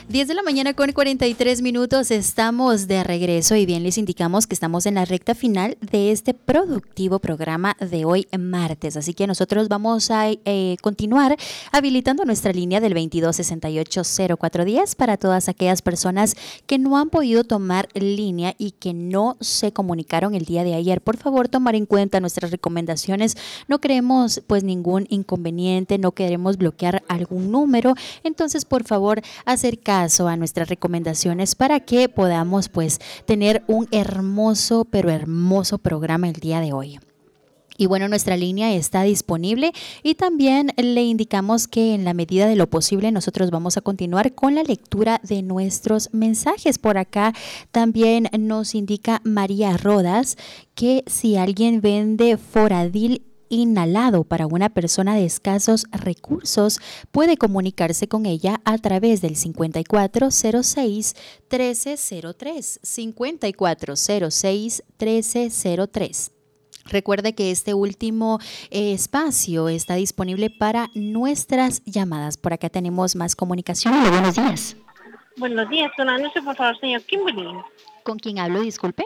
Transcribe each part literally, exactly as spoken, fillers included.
diez de la mañana con cuarenta y tres minutos, estamos de regreso y bien les indicamos que estamos en la recta final de este productivo programa de hoy martes, así que nosotros vamos a eh, continuar habilitando nuestra línea del veintidós sesenta y ocho cero cuatro diez para todas aquellas personas que no han podido tomar línea y que no se comunicaron el día de ayer. Por favor, tomar en cuenta nuestras recomendaciones, no queremos pues ningún inconveniente, no queremos bloquear algún número, entonces por favor acercar a nuestras recomendaciones para que podamos pues tener un hermoso pero hermoso programa el día de hoy. Y bueno, nuestra línea está disponible y también le indicamos que en la medida de lo posible nosotros vamos a continuar con la lectura de nuestros mensajes. Por acá también nos indica María Rodas que si alguien vende Foradil inhalado para una persona de escasos recursos, puede comunicarse con ella a través del cincuenta y cuatro cero seis trece cero tres, cincuenta y cuatro cero seis trece cero tres. Recuerde que este último eh, espacio está disponible para nuestras llamadas. Por acá tenemos más comunicación. Hola, buenos días. Buenos días, con anuncio, por favor, señor Kimberly. ¿Con quién hablo, disculpe?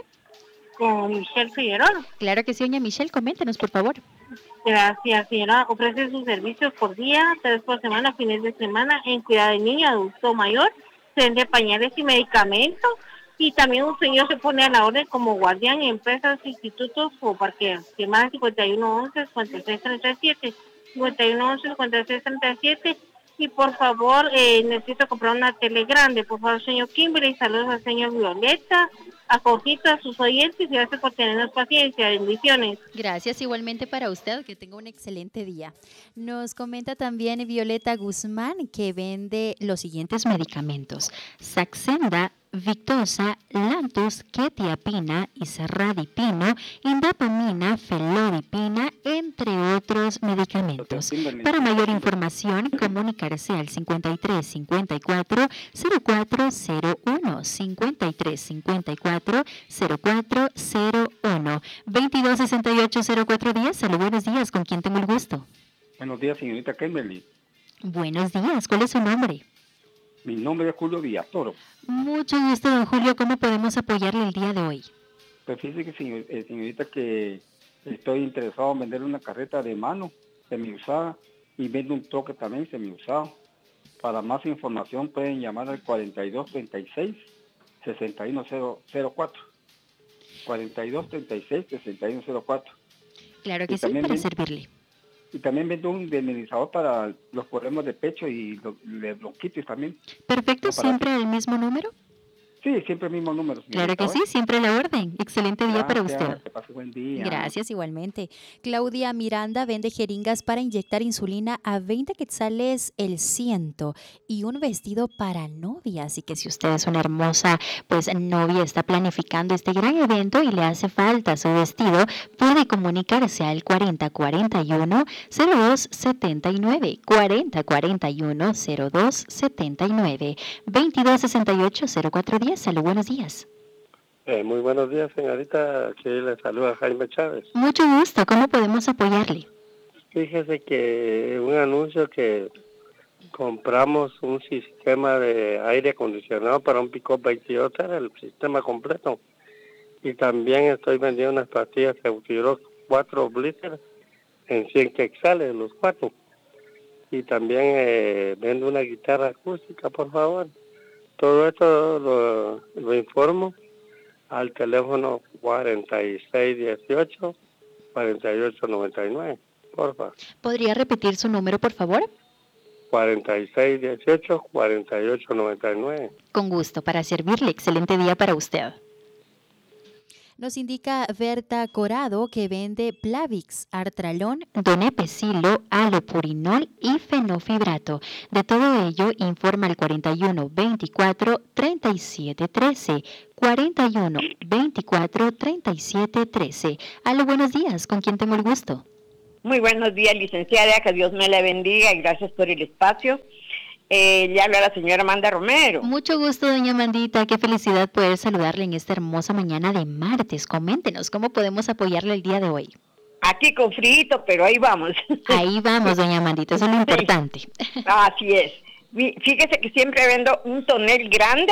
Con Michelle Figueroa. Claro que sí, doña Michelle, coméntenos, por favor. Gracias, señora. Ofrece sus servicios por día, tres por semana, fines de semana, en cuidado de niño, adulto mayor, se vende pañales y medicamentos. Y también un señor se pone a la orden como guardián en empresas, institutos o parqueos. Llamada cincuenta y uno once, cincuenta y seis treinta y siete, cincuenta y uno once, cincuenta y seis treinta y siete. Y por favor, eh, necesito comprar una tele grande. Por favor, señor Kimberly, saludos al señor Violeta, a Jorgito, a sus oyentes, y gracias por tenernos paciencia. Bendiciones. Gracias igualmente para usted, que tenga un excelente día. Nos comenta también Violeta Guzmán que vende los siguientes medicamentos: Saxenda, Victosa, Lantus, Quetiapina, Isarradipino, Indapamina, Felodipina, entre otros medicamentos. Para mayor información, comunicarse al cincuenta y tres cincuenta y cuatro cero cuatro cero uno, cincuenta y tres cincuenta y cuatro cero cuatro cero uno, veintidós sesenta y ocho cero cuatro diez. Saludos, buenos días, ¿con quién tengo el gusto? Buenos días, señorita Kimberly. Buenos días, ¿cuál es su nombre? Mi nombre es Julio Villatoro. Mucho gusto, don Julio. ¿Cómo podemos apoyarle el día de hoy? Pues fíjese que, señor, eh, señorita, que estoy interesado en vender una carreta de mano semiusada y vendo un toque también semiusado. Para más información pueden llamar al cuarenta y dos treinta y seis sesenta y uno cero cuatro. cuarenta y dos treinta y seis sesenta y uno cero cuatro. Claro que sí, para vendo, servirle. Y también vendo un desmenuzador para los problemas de pecho y lo, de bronquitis también. Perfecto, ¿siempre el mismo número? Sí, siempre el mismo número. Claro que sí, siempre la orden. Excelente día Gracias, para usted. Que pase buen día. Gracias, igualmente. Claudia Miranda vende jeringas para inyectar insulina a veinte quetzales el ciento y un vestido para novia. Así que si usted es una hermosa pues novia, está planificando este gran evento y le hace falta su vestido, puede comunicarse al cuarenta cuarenta y uno cero dos setenta y nueve, cuarenta cuarenta y uno cero dos setenta y nueve, veintidós sesenta y ocho cero cuatro diez. Salud, buenos días. Eh, muy buenos días, señorita. Aquí le saluda Jaime Chávez. Mucho gusto. ¿Cómo podemos apoyarle? Fíjese que un anuncio que compramos un sistema de aire acondicionado para un pick-up veintiocho, era el sistema completo. Y también estoy vendiendo unas pastillas Eutirox cuatro blister en cien quetzales, los cuatro. Y también eh, vendo una guitarra acústica, por favor. Todo esto lo, lo informo al teléfono cuarenta y seis dieciocho, cuarenta y ocho noventa y nueve, por favor. ¿Podría repetir su número, por favor? cuarenta y seis dieciocho, cuarenta y ocho noventa y nueve. Con gusto, para servirle. Excelente día para usted. Nos indica Berta Corado que vende Plavix, Artralón, Donepezilo, Alopurinol y Fenofibrato. De todo ello, informa al cuarenta y uno veinticuatro treinta y siete trece. cuarenta y uno veinticuatro treinta y siete trece. Aló, buenos días. ¿Con quién tengo el gusto? Muy buenos días, licenciada. Que Dios me la bendiga y gracias por el espacio. Eh, le habla la señora Amanda Romero. Mucho gusto, doña Amandita. Qué felicidad poder saludarle en esta hermosa mañana de martes. Coméntenos, ¿cómo podemos apoyarle el día de hoy? Aquí con frío, pero ahí vamos. Ahí vamos, doña Amandita, eso es lo importante. Así es. Fíjese que siempre vendo un tonel grande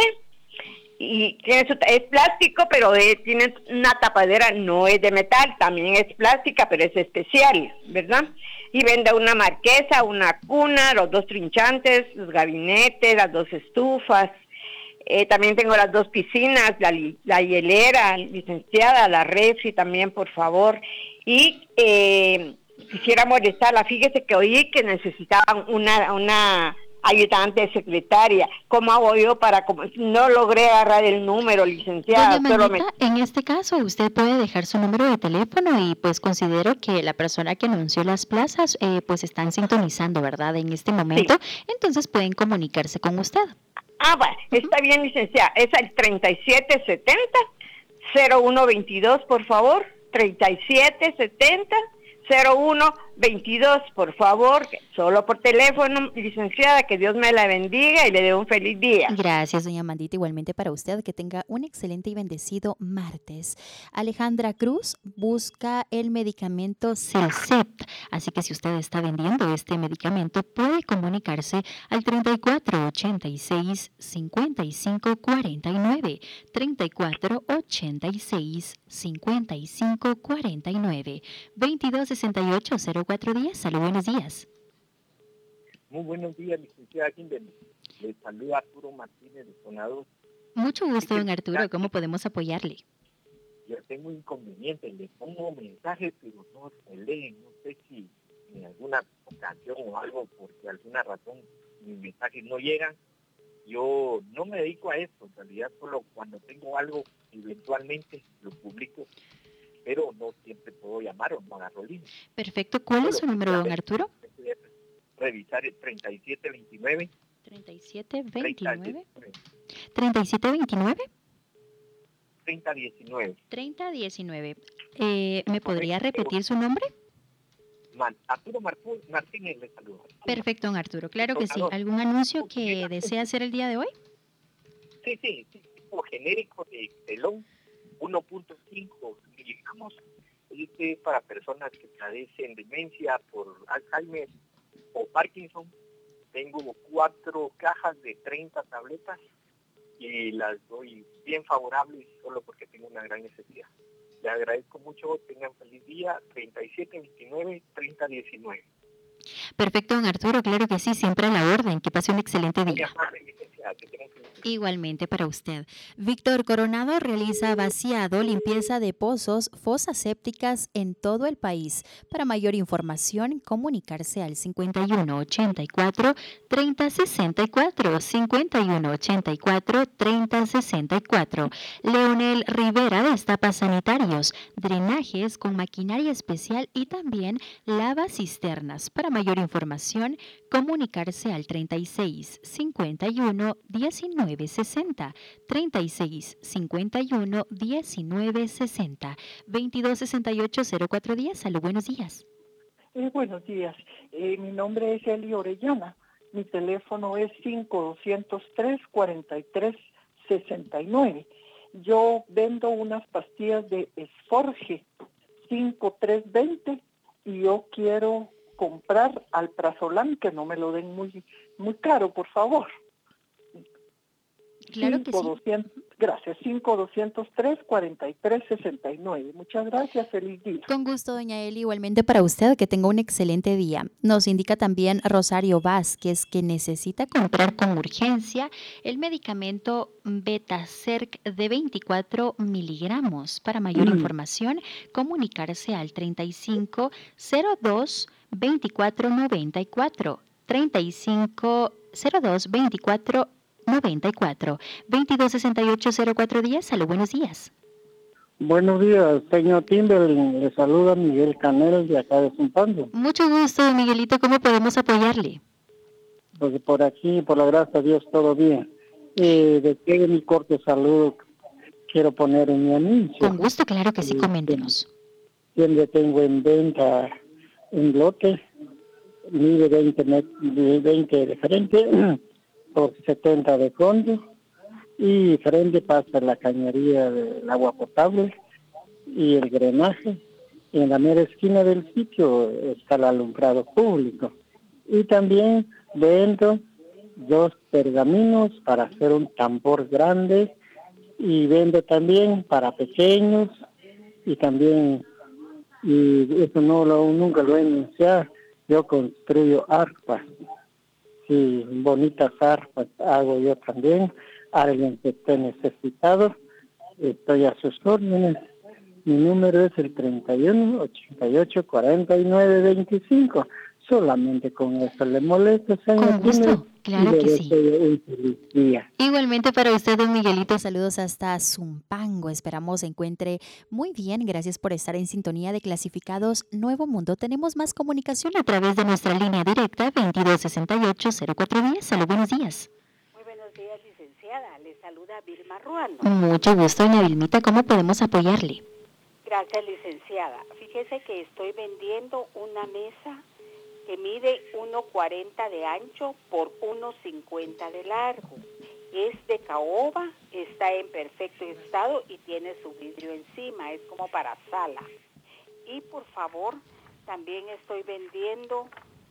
y tiene su, es plástico, pero es, tiene una tapadera, no es de metal, también es plástica, pero es especial, ¿verdad? Y vende una marquesa, una cuna, los dos trinchantes, los gabinetes, las dos estufas. Eh, también tengo las dos piscinas, la, la hielera, licenciada, la refri también, por favor. Y eh, quisiera molestarla, fíjese que oí que necesitaban una, una ayudante de secretaria. ¿Cómo hago yo para, como no logré agarrar el número, licenciada? Doña Magneta, me... en este caso usted puede dejar su número de teléfono y pues considero que la persona que anunció las plazas eh, pues están sintonizando, ¿verdad? En este momento, sí. Entonces pueden comunicarse con usted. Ah, bueno, está bien, licenciada. Es el treinta y siete setenta cero uno veintidós, por favor. treinta y siete setenta cero uno veintidós, por favor. Solo por teléfono, licenciada. Que Dios me la bendiga y le dé un feliz día. Gracias, doña Mandita. Igualmente para usted. Que tenga un excelente y bendecido martes. Alejandra Cruz busca el medicamento Celcet. Así que si usted está vendiendo este medicamento, puede comunicarse al treinta y cuatro ochenta y seis cincuenta y cinco cuarenta y nueve. treinta y cuatro ochenta y seis cincuenta y cinco cuarenta y nueve. veintidós sesenta y ocho cero cuatro diez. Salud, buenos días. Muy buenos días, licenciada Kimberly. Le saluda Arturo Martínez de Zona dos. Mucho gusto, don Arturo. ¿Cómo podemos apoyarle? Yo tengo un inconveniente. Le pongo mensajes, pero no se leen. No sé si en alguna ocasión o algo, porque alguna razón mis mensajes no llegan. Yo no me dedico a eso. En realidad, solo cuando tengo algo, eventualmente lo publico. Pero no siempre puedo llamar o no agarro línea. Perfecto. ¿Cuál es su número, don Arturo? Revisar el treinta y siete veintinueve. treinta y siete veintinueve. treinta y siete veintinueve. treinta diecinueve. treinta diecinueve. Eh, ¿Me podría repetir su nombre? Man, Arturo Martínez le saluda. Perfecto, don Arturo. Claro que sí. ¿Algún anuncio que desea hacer el día de hoy? Sí, sí. Tipo genérico de Excelón, uno punto cinco miligramos. Este es para personas que padecen demencia por Alzheimer o Parkinson. Tengo cuatro cajas de treinta tabletas y las doy bien favorables solo porque tengo una gran necesidad. Le agradezco mucho, tengan feliz día. Treinta y siete veintinueve treinta diecinueve. Perfecto, don Arturo, claro que sí, siempre a la orden. Que pase un excelente día. Igualmente para usted. Víctor Coronado realiza vaciado, limpieza de pozos, fosas sépticas en todo el país. Para mayor información, comunicarse al cincuenta y uno ochenta y cuatro treinta sesenta y cuatro, cincuenta y uno ochenta y cuatro treinta sesenta y cuatro. Leonel Rivera destapa sanitarios, drenajes con maquinaria especial y también lava cisternas. Para mayor información, comunicarse al treinta y seis cincuenta y uno diecinueve sesenta, treinta y seis cincuenta y uno diecinueve sesenta, veintidós sesenta y ocho cero cuatro diez. Salud, buenos días. Eh, buenos días. Eh, mi nombre es Eli Orellana. Mi teléfono es cinco dos tres cuarenta y tres sesenta y nueve. Yo vendo unas pastillas de Esforge cinco tres veinte y yo quiero comprar Alprazolam, que no me lo den muy muy caro, por favor. Claro que sí. doscientos, gracias, cinco dos tres cuarenta y tres sesenta y nueve. Muchas gracias, feliz día. Con gusto, doña Eli, igualmente para usted, que tenga un excelente día. Nos indica también Rosario Vázquez que necesita comprar con urgencia el medicamento Betacerc de veinticuatro miligramos. Para mayor mm. información, comunicarse al treinta y cinco cero dos veinticuatro noventa y cuatro, treinta y cinco cero dos veinticuatro noventa y cuatro, veintidós sesenta y ocho cero cuatro diez. Salud, buenos días. Buenos días, señor Timberlin. Le saluda Miguel Canel de acá de Zumpando. Mucho gusto, Miguelito. ¿Cómo podemos apoyarle? Pues por aquí, por la gracia de Dios, todo bien. Eh, desde mi corte salud quiero poner en mi anuncio. Con gusto, claro que sí, coméntenos. Siempre tengo en venta un lote, mide veinte, veinte de frente, por setenta de fondo, y frente pasa la cañería del agua potable y el drenaje. En la mera esquina del sitio está el alumbrado público. Y también vendo dos pergaminos para hacer un tambor grande y vendo también para pequeños y también, y eso no lo, nunca lo he anunciado, yo construyo arpas, sí, bonitas arpas hago yo también, alguien que esté necesitado, estoy a sus órdenes. Mi número es el treinta y uno, ochenta y ocho, cuarenta y nueve, veinticinco. Solamente con eso le molesto, señor. Con gusto, claro que sí. Un feliz día. Igualmente para usted, don Miguelito, saludos hasta Zumpango. Esperamos se encuentre muy bien. Gracias por estar en sintonía de Clasificados Nuevo Mundo. Tenemos más comunicación a través de nuestra línea directa veintidós sesenta y ocho, cero cuatro diez. Salud, buenos días. Muy buenos días, licenciada. Le saluda Vilma Ruano. Mucho gusto, doña Vilmita. ¿Cómo podemos apoyarle? Gracias, licenciada. Fíjese que estoy vendiendo una mesa que mide uno cuarenta de ancho por uno cincuenta de largo. Es de caoba, está en perfecto estado y tiene su vidrio encima, es como para sala. Y por favor, también estoy vendiendo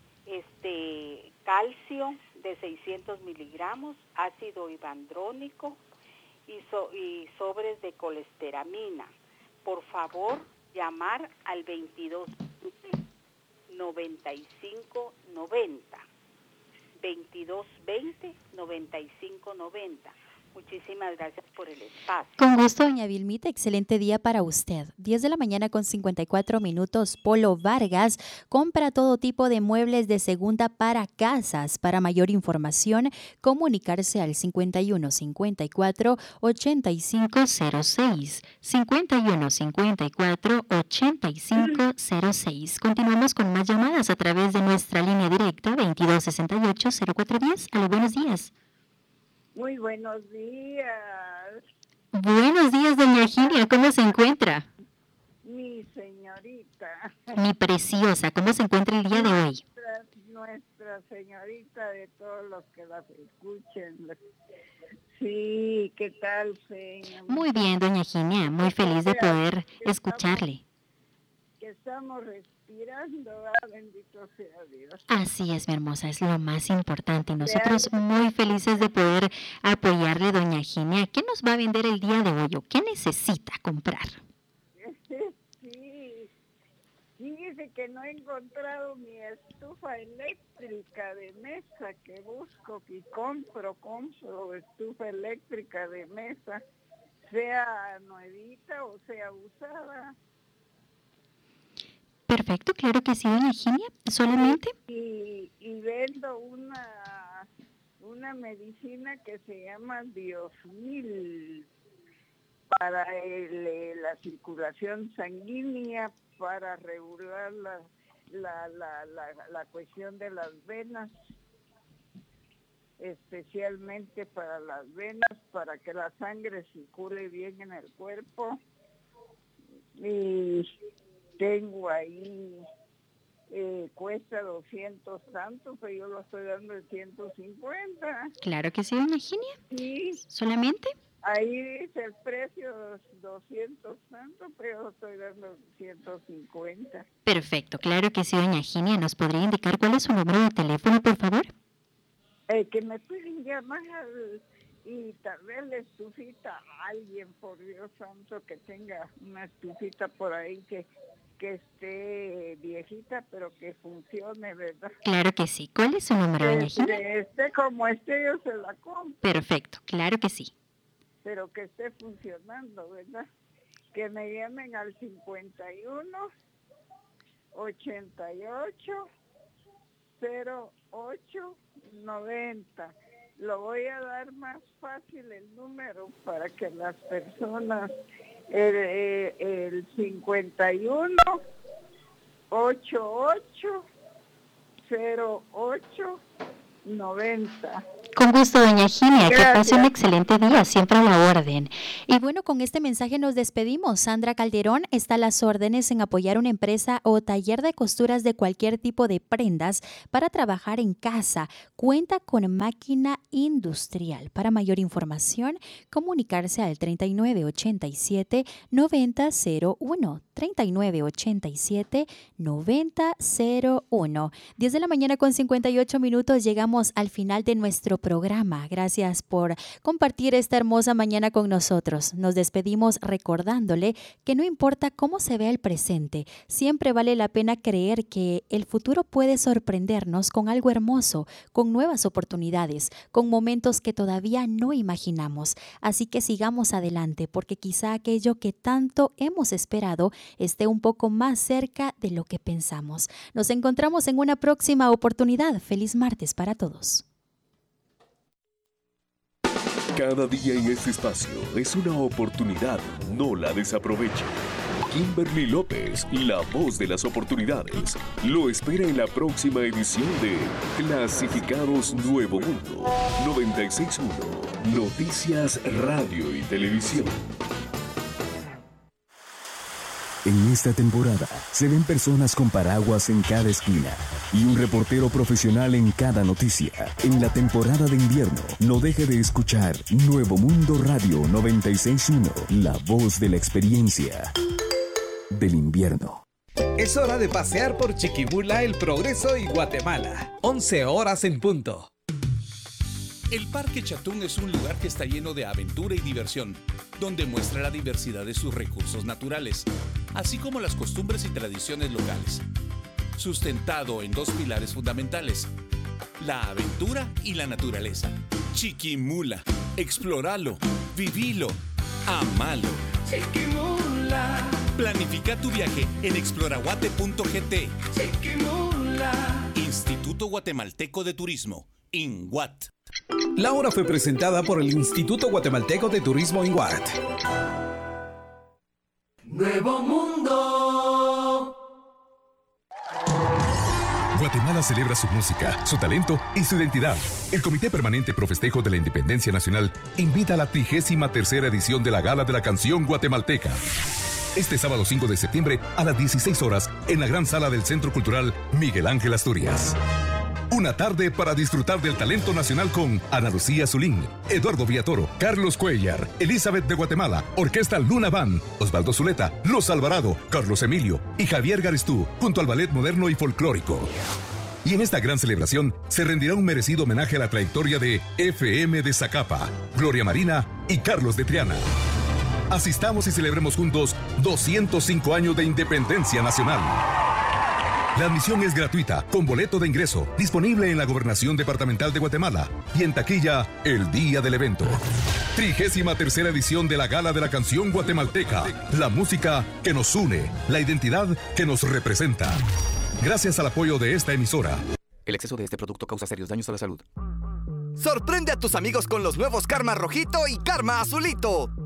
este calcio de seiscientos miligramos, ácido ibandrónico y, so, y sobres de colesteramina. Por favor, llamar al veintidós noventa y cinco noventa. veintidós veinte noventa y cinco noventa. Muchísimas gracias por el espacio. Con gusto, doña Vilmita. Excelente día para usted. diez de la mañana con cincuenta y cuatro minutos. Polo Vargas compra todo tipo de muebles de segunda para casas. Para mayor información, comunicarse al cincuenta y uno cincuenta y cuatro ochenta y cinco cero seis. cincuenta y uno cincuenta y cuatro ochenta y cinco cero seis. Continuamos con más llamadas a través de nuestra línea directa veintidós sesenta y ocho, cero cuatro diez. Aló, buenos días. Muy buenos días. Buenos días, doña Gilia. ¿Cómo se encuentra? Mi señorita. Mi preciosa. ¿Cómo se encuentra el día de hoy? Nuestra, nuestra señorita de todos los que las escuchen. Sí, ¿qué tal, señor? Muy bien, doña Gilia. Muy feliz de poder escucharle. Que estamos respirando, ah, bendito sea Dios. Así es, mi hermosa, es lo más importante. Y nosotros muy felices de poder apoyarle, doña Ginia. ¿Qué nos va a vender el día de hoy o qué necesita comprar? Sí, fíjese que no he encontrado mi estufa eléctrica de mesa que busco y compro, compro estufa eléctrica de mesa, sea nuevita o sea usada. Perfecto, claro que sí, doña Ginia, solamente. Y, y vendo una, una medicina que se llama Diosmil para el, la circulación sanguínea, para regular la, la, la, la, la cuestión de las venas, especialmente para las venas, para que la sangre circule bien en el cuerpo. Y tengo ahí, eh, cuesta doscientos tantos, pero yo lo estoy dando de ciento cincuenta. Claro que sí, doña Ginia. Sí. ¿Solamente? Ahí dice el precio doscientos tantos, pero yo lo estoy dando ciento cincuenta. Perfecto, claro que sí, doña Ginia. ¿Nos podría indicar cuál es su número de teléfono, por favor? Eh, que me pueden llamar al... Y tal vez la estufita a alguien, por Dios santo, que tenga una estufita por ahí que, que esté viejita, pero que funcione, ¿verdad? Claro que sí. ¿Cuál es su número, doña Ginia? Que esté como esté, yo se la compro. Perfecto, claro que sí. Pero que esté funcionando, ¿verdad? Que me llamen al cincuenta y uno ochenta y ocho cero ocho noventa. Lo voy a dar más fácil el número para que las personas, el, el cincuenta y uno ochenta y ocho cero ocho noventa. Con gusto, doña Ginia, que pase un excelente día, siempre a la orden. Y bueno, con este mensaje nos despedimos. Sandra Calderón está a las órdenes en apoyar una empresa o taller de costuras de cualquier tipo de prendas para trabajar en casa. Cuenta con máquina industrial. Para mayor información, comunicarse al treinta y nueve ochenta y siete noventa cero uno. treinta y nueve ochenta y siete noventa cero uno. diez de la mañana con cincuenta y ocho minutos, llegamos llegamos al final de nuestro programa. Gracias por compartir esta hermosa mañana con nosotros. Nos despedimos recordándole que no importa cómo se vea el presente, siempre vale la pena creer que el futuro puede sorprendernos con algo hermoso, con nuevas oportunidades, con momentos que todavía no imaginamos. Así que sigamos adelante, porque quizá aquello que tanto hemos esperado esté un poco más cerca de lo que pensamos. Nos encontramos en una próxima oportunidad. Feliz martes para todos. Cada día en este espacio es una oportunidad, no la desaproveche. Kimberly López, la voz de las oportunidades, lo espera en la próxima edición de Clasificados Nuevo Mundo noventa y seis punto uno, Noticias Radio y Televisión. En esta temporada se ven personas con paraguas en cada esquina y un reportero profesional en cada noticia. En la temporada de invierno, no deje de escuchar Nuevo Mundo Radio noventa y seis punto uno, la voz de la experiencia del invierno. Es hora de pasear por Chiquimula, El Progreso y Guatemala. once horas en punto. El Parque Chatún es un lugar que está lleno de aventura y diversión, donde muestra la diversidad de sus recursos naturales, así como las costumbres y tradiciones locales. Sustentado en dos pilares fundamentales, la aventura y la naturaleza. Chiquimula, explóralo, vivilo, amalo. Chiquimula. Planifica tu viaje en exploraguate punto g t. Chiquimula. Instituto Guatemalteco de Turismo, INGUAT. La hora fue presentada por el Instituto Guatemalteco de Turismo INGUAT. Nuevo Mundo. Guatemala celebra su música, su talento y su identidad. El Comité Permanente Pro Festejo de la Independencia Nacional invita a la trigésima tercera edición de la Gala de la Canción Guatemalteca. Este sábado cinco de septiembre a las dieciséis horas en la gran sala del Centro Cultural Miguel Ángel Asturias. Una tarde para disfrutar del talento nacional con Ana Lucía Zulín, Eduardo Villatoro, Carlos Cuellar, Elizabeth de Guatemala, Orquesta Luna Band, Osvaldo Zuleta, Los Alvarado, Carlos Emilio y Javier Garestú, junto al Ballet Moderno y Folclórico. Y en esta gran celebración se rendirá un merecido homenaje a la trayectoria de F M de Zacapa, Gloria Marina y Carlos de Triana. Asistamos y celebremos juntos doscientos cinco años de independencia nacional. La admisión es gratuita, con boleto de ingreso, disponible en la Gobernación Departamental de Guatemala y en taquilla el día del evento. Trigésima tercera edición de la Gala de la Canción Guatemalteca. La música que nos une, la identidad que nos representa. Gracias al apoyo de esta emisora. El exceso de este producto causa serios daños a la salud. Sorprende a tus amigos con los nuevos Karma Rojito y Karma Azulito.